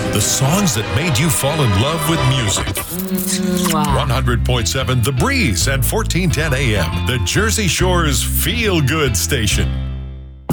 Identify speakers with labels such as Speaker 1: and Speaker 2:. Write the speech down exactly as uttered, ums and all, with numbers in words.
Speaker 1: The songs that made you fall in love with music.
Speaker 2: Mwah.
Speaker 1: one hundred point seven The Breeze at fourteen ten A M. The Jersey Shore's feel-good station.